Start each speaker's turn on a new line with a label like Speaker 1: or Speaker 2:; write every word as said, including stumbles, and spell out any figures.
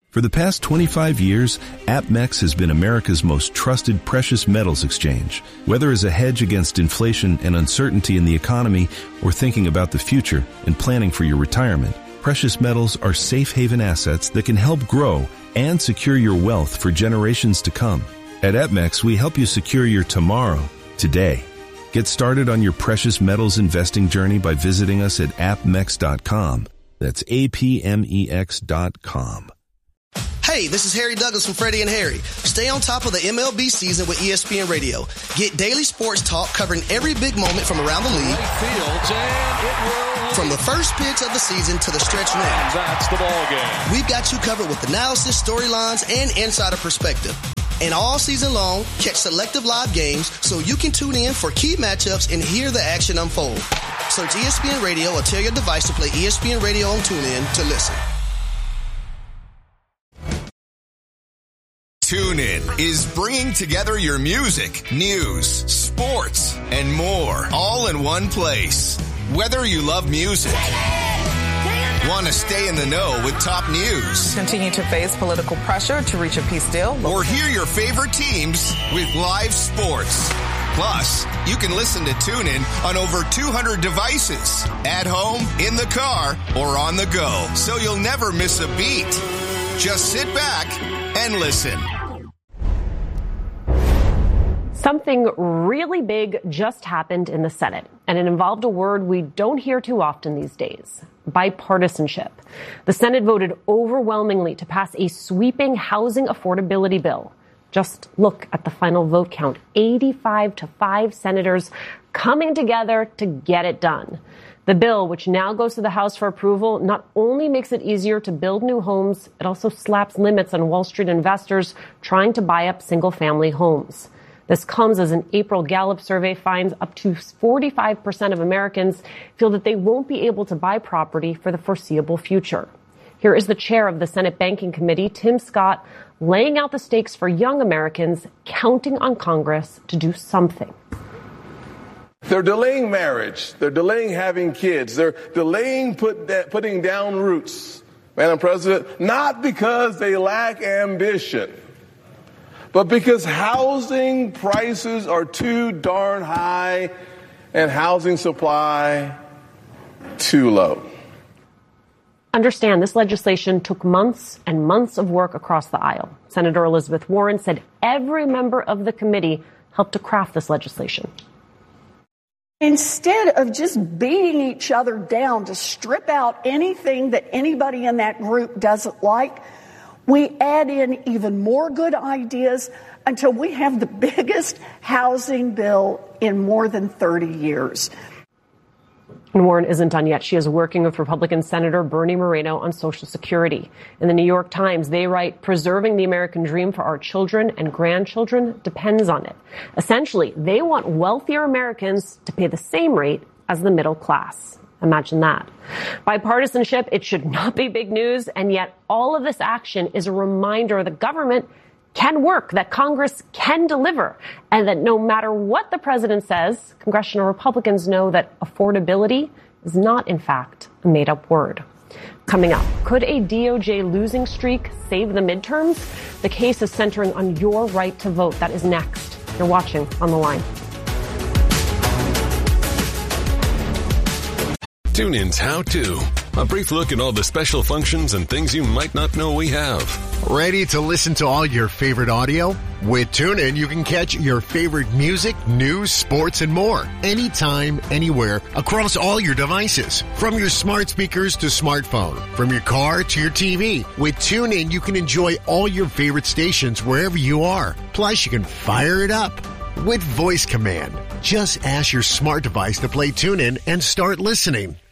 Speaker 1: For the past twenty-five years, APMEX has been America's most trusted precious metals exchange. Whether as a hedge against inflation and uncertainty in the economy or thinking about the future and planning for your retirement, precious metals are safe haven assets that can help grow and secure your wealth for generations to come. At APMEX, we help you secure your tomorrow, today. Get started on your precious metals investing journey by visiting us at A P M E X dot com. That's A P M E X dot com.
Speaker 2: Hey, this is Harry Douglas from Freddie and Harry. Stay on top of the M L B season with E S P N Radio. Get daily sports talk covering every big moment from around the league.
Speaker 3: Fields, and it will.
Speaker 2: From the first pitch of the season to the stretch run.
Speaker 3: That's the ball game.
Speaker 2: We've got you covered with analysis, storylines, and insider perspective. And all season long, catch selective live games so you can tune in for key matchups and hear the action unfold. Search E S P N Radio or tell your device to play E S P N Radio on TuneIn to listen.
Speaker 4: TuneIn is bringing together your music, news, sports, and more all in one place. Whether you love music, want to stay in the know with top news,
Speaker 5: continue to face political pressure to reach a peace deal,
Speaker 4: or hear your favorite teams with live sports. Plus, you can listen to TuneIn on over two hundred devices, at home, in the car, or on the go, so you'll never miss a beat. Just sit back and listen.
Speaker 6: Something really big just happened in the Senate, and it involved a word we don't hear too often these days: bipartisanship. The Senate voted overwhelmingly to pass a sweeping housing affordability bill. Just look at the final vote count. eighty-five to five senators coming together to get it done. The bill, which now goes to the House for approval, not only makes it easier to build new homes, it also slaps limits on Wall Street investors trying to buy up single-family homes. This comes as an April Gallup survey finds up to forty-five percent of Americans feel that they won't be able to buy property for the foreseeable future. Here is the chair of the Senate Banking Committee, Tim Scott, laying out the stakes for young Americans, counting on Congress to do something.
Speaker 7: They're delaying marriage. They're delaying having kids. They're delaying put that, putting down roots, Madam President, not because they lack ambition, but because housing prices are too darn high and housing supply too low.
Speaker 6: Understand, this legislation took months and months of work across the aisle. Senator Elizabeth Warren said every member of the committee helped to craft this legislation.
Speaker 8: Instead of just beating each other down to strip out anything that anybody in that group doesn't like, we add in even more good ideas until we have the biggest housing bill in more than thirty years.
Speaker 6: And Warren isn't done yet. She is working with Republican Senator Bernie Moreno on Social Security. In the New York Times, they write, preserving the American dream for our children and grandchildren depends on it. Essentially, they want wealthier Americans to pay the same rate as the middle class. Imagine that. Bipartisanship, it should not be big news, and yet all of this action is a reminder that government can work, that Congress can deliver, and that no matter what the president says, congressional Republicans know that affordability is not, in fact, a made-up word. Coming up, could a D O J losing streak save the midterms? The case is centering on your right to vote. That is next. You're watching On the Line.
Speaker 9: TuneIn's How To. A brief look at all the special functions and things you might not know we have.
Speaker 10: Ready to listen to all your favorite audio? With TuneIn, you can catch your favorite music, news, sports, and more. Anytime, anywhere, across all your devices. From your smart speakers to smartphone. From your car to your T V. With TuneIn, you can enjoy all your favorite stations wherever you are. Plus, you can fire it up with voice command. Just ask your smart device to play TuneIn and start listening.